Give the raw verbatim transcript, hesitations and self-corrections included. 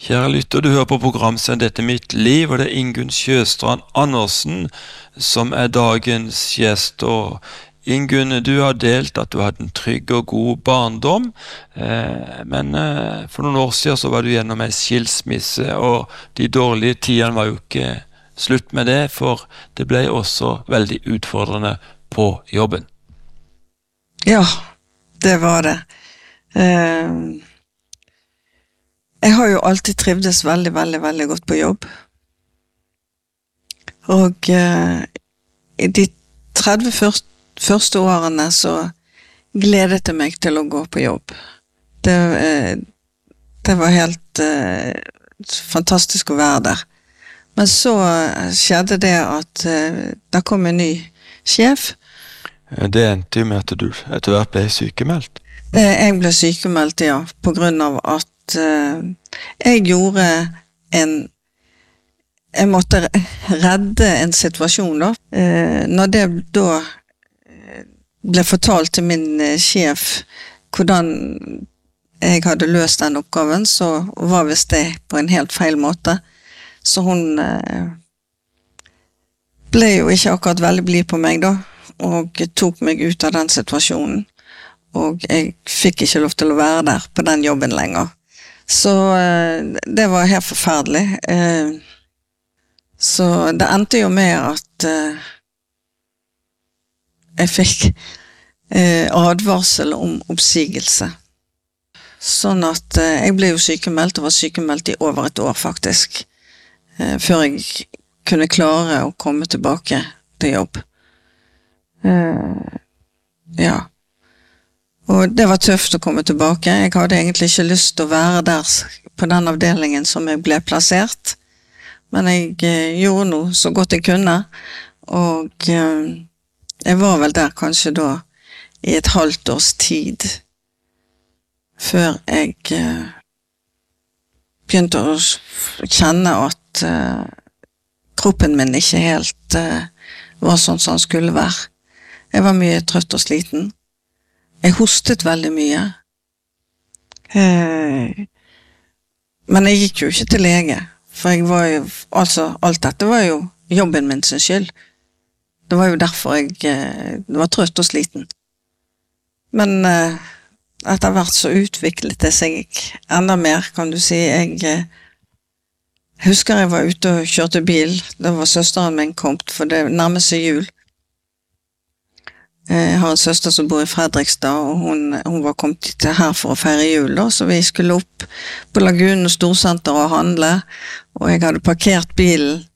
Kjære lytter, du hører på programsend Dette mitt liv, og det er Ingunn Sjøstrand Andersen som er dagens gjest. Og Ingunn, du har delt at du hadde en trygg og god barndom, eh, men eh, for noen år siden så var du gjennom en skilsmisse, og de dårlige tidene var jo ikke slutt med det, for det ble også veldig utfordrende på jobben. Ja, det var det. Uh... Jeg har jo alltid trivdes veldig, veldig, veldig godt på jobb. Og eh, i de tretti første, første årene så gledet jeg meg til å gå på jobb. Det, eh, det var helt eh, fantastisk å være der. Men så skjedde det at eh, det kom en ny sjef. Det endte jo med at du etter hvert ble sykemeldt. Eh, jeg ble sykemeldt, ja, på grunn av at jeg gjorde en jeg måtte redde en situasjon da. Når det da ble fortalt til min sjef hvordan jeg hadde løst den oppgaven, så var visst det på en helt feil måte. Så hun ble jo ikke akkurat veldig blid på meg da, og tok meg ut av den situasjonen. Og jeg fikk ikke lov til å være der på den jobben lenger. Så det var helt forferdelig. Så det endte jo med at jeg fikk advarsel om oppsigelse. Sånn at jeg ble jo sykemeldt, og var sykemeldt i over et år faktisk, før jeg kunne klare å komme tilbake til jobb. Ja. Og det var tøft å komme tilbake. Jeg hadde egentlig ikke lyst til å være der på den avdelingen som jeg ble plassert. Men jeg eh, gjorde noe så godt jeg kunne. Og eh, jeg var vel der kanskje da i et halvt års tid. Før jeg eh, begynte å kjenne at eh, kroppen min ikke helt eh, var sånn som den skulle være. Jeg var mye trøtt og sliten. Jeg hostet veldig mye. Eh, men jeg gikk jo ikke til lege, for jeg var jo, altså, alt dette var jo jobben min sin skyld. Det var jo derfor jeg eh, var trøtt og sliten. Men eh, etter hvert så utviklet det seg enda mer, kan du si. Jeg eh, husker jeg var ute og kjørte bil. Det var søsteren min kommet, for det nærmest seg jul. Jeg har en søster som bor i Fredrikstad, og hun, hun var kommet her for å feire jul, da, så vi skulle opp på Lagunen og Storsenter og handle, og jeg hadde parkert bilen